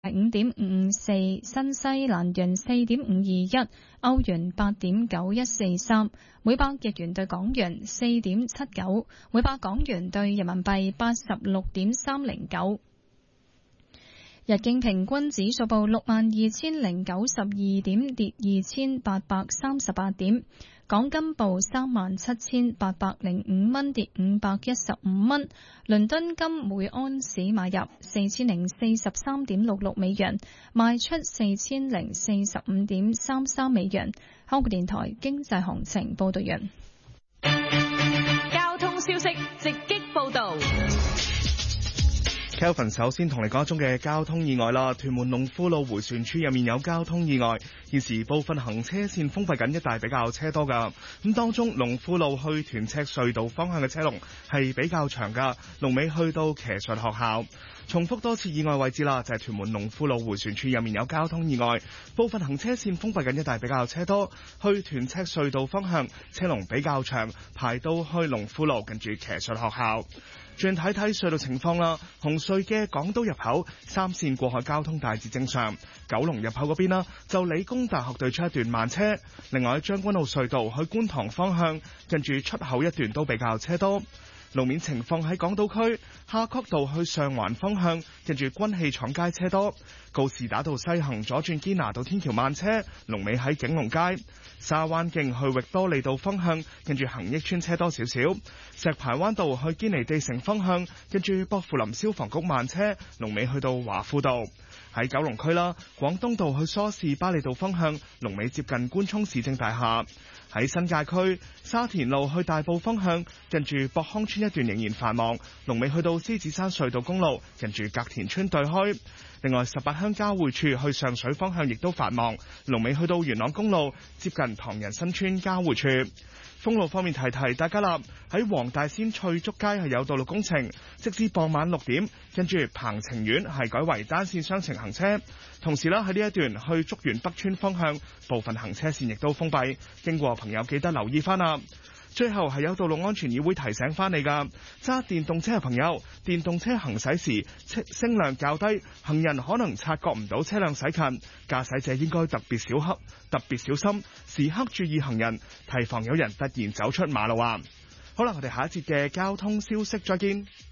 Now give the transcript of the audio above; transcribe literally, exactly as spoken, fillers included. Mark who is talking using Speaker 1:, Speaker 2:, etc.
Speaker 1: 五點五五四，新西蘭元四點五二一，歐元八點九一四三，每百日元對港元四點七九，每百港元對人民幣八十六點三零九。日經平均指數報六萬二千零九十二點，跌二千八百三十八點。港金報三萬七千八百零五蚊，跌五百一十五蚊。倫敦金每安士買入四千零四十三點六六美元，賣出四千零四十五點三三美元。香港電台經濟行情報道完。
Speaker 2: 交通消息直擊報道。
Speaker 3: Kelvin 首先同你講一宗嘅交通意外啦，屯門龍富路迴旋處入面有交通意外，現時部分行車線封閉緊，一帶比較車多噶。咁當中龍富路去屯赤隧道方向嘅車龍係比較長噶，龍尾去到騎術學校。重複多次意外位置啦，就係、是、屯門龍富路迴旋處入面有交通意外，部分行車線封閉緊，一帶比較車多，去屯赤隧道方向車龍比較長，排到去龍富路近住騎術學校。轉睇睇隧道情況啦，紅隧嘅港島入口三線過海交通大致正常，九龍入口嗰邊啦，就理工大學對出一段慢車。另外將軍澳隧道去觀塘方向，近住出口一段都比較車多。路面情況喺港島區夏慤道去上環方向，近住軍器廠街車多；告士打道西行左轉堅拿道天橋慢車，龍尾喺景隆街。沙灣徑去域多利道方向，近住恒益邨車多少少；石排灣道去堅尼地城方向，近住薄扶林消防局慢車，龍尾去到華富道。喺九龍區啦，廣東道去梳士巴利道方向，龍尾接近官涌市政大廈。喺新界區沙田路去大埔方向，近住博康村一段仍然繁忙，龍尾去到獅子山隧道公路，近住隔田村對開。另外十八鄉交匯處去上水方向亦都繁忙，龍尾去到元朗公路接近唐人新村交匯處。封路方面提提大家啦，喺黃大仙翠竹街係有道路工程，直至傍晚六點，跟住鵬程苑係改為單線雙程行車。同時啦，喺呢一段去竹園北村方向部分行車線亦都封閉，經過朋友記得留意翻啦。最後係有道路安全議會提醒翻你噶，揸電動車嘅朋友，電動車行駛時聲量較低，行人可能察覺唔到車輛駛近，駕駛者應該特別小心，特別小心，時刻注意行人，提防有人突然走出馬路啊！好啦，我哋下一節嘅交通消息再見。